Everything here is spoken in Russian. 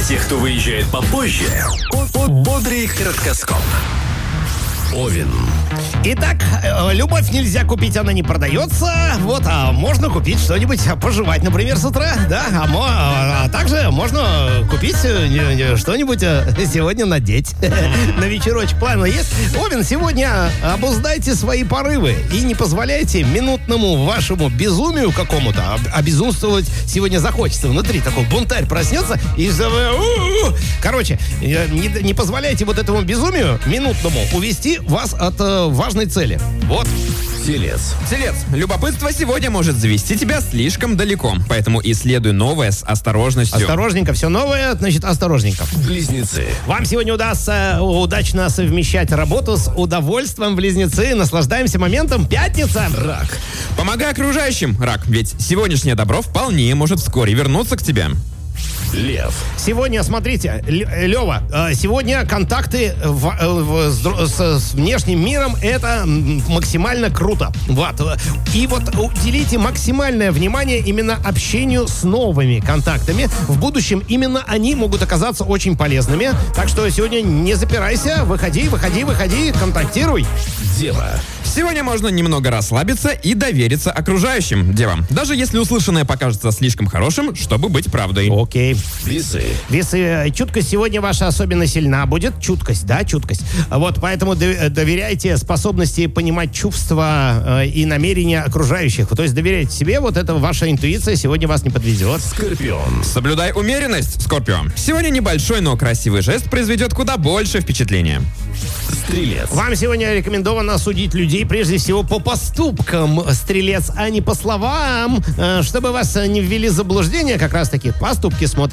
Для тех, кто выезжает попозже, бодрый краткоскоп. Овен. Итак, любовь нельзя купить, она не продается. Вот, а можно купить что-нибудь пожевать, например, с утра, да? А также можно купить что-нибудь сегодня надеть на вечерочек. План есть. Овен, сегодня обуздайте свои порывы и не позволяйте минутному вашему безумию какому-то безумствовать сегодня захочется. Внутри такой бунтарь проснется и... Короче, не позволяйте вот этому безумию минутному увести вас от важной цели. Вот. Телец. Телец, любопытство сегодня может завести тебя слишком далеко, поэтому исследуй новое с осторожностью. Осторожненько, все новое, значит, осторожненько. Близнецы. Вам сегодня удастся удачно совмещать работу с удовольствием, близнецы. Наслаждаемся моментом. Пятница. Рак. Помогай окружающим, рак, ведь сегодняшнее добро вполне может вскоре вернуться к тебе. Лев. Сегодня, смотрите, Лева, сегодня контакты с внешним миром — это максимально круто. Вот. И вот уделите максимальное внимание именно общению с новыми контактами. В будущем именно они могут оказаться очень полезными. Так что сегодня не запирайся, выходи, контактируй. Дева. Сегодня можно немного расслабиться и довериться окружающим, девам. Даже если услышанное покажется слишком хорошим, чтобы быть правдой. Окей. Весы. Весы, чуткость сегодня ваша особенно сильна будет. Чуткость, да, чуткость. Вот, поэтому доверяйте способности понимать чувства и намерения окружающих. То есть доверяйте себе, вот это ваша интуиция сегодня вас не подведет. Скорпион. Соблюдай умеренность, Скорпио. Сегодня небольшой, но красивый жест произведет куда больше впечатления. Стрелец. Вам сегодня рекомендовано судить людей прежде всего по поступкам, Стрелец, а не по словам. Чтобы вас не ввели в заблуждение, как раз таки поступки смотрят